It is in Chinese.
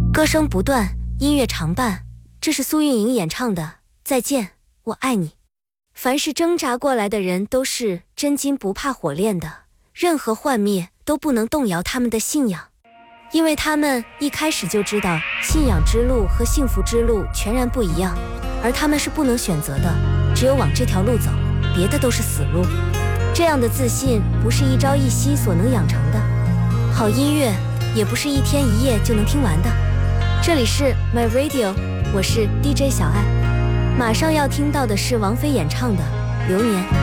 歌声不断，音乐常伴，这是苏运莹演唱的《再见，我爱你》。凡是挣扎过来的人都是真金不怕火炼的，任何幻灭都不能动摇他们的信仰，因为他们一开始就知道信仰之路和幸福之路全然不一样，而他们是不能选择的，只有往这条路走，别的都是死路。这样的自信不是一朝一夕所能养成的，好音乐也不是一天一夜就能听完的。这里是 My Radio， 我是 DJ 小爱，马上要听到的是王菲演唱的《流年》。